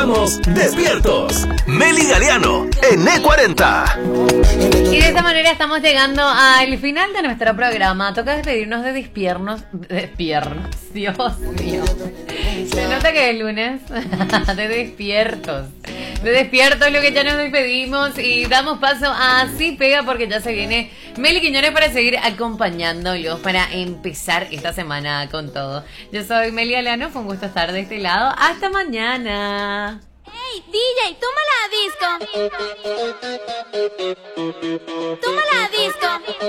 Estamos despiertos. Meli Galeano en E40. Y de esta manera estamos llegando al final de nuestro programa. Toca despedirnos de despiernos. Dios mío. Se nota que es lunes. De despiertos. De despiertos es lo que ya nos despedimos. Y damos paso a Así Pega, porque ya se viene Meli Quiñones para seguir acompañándolos, para empezar esta semana con todo. Yo soy Meli Galeano. Fue un gusto estar de este lado. Hasta mañana. ¡Hey, DJ, toma la disco! ¡Toma la disco!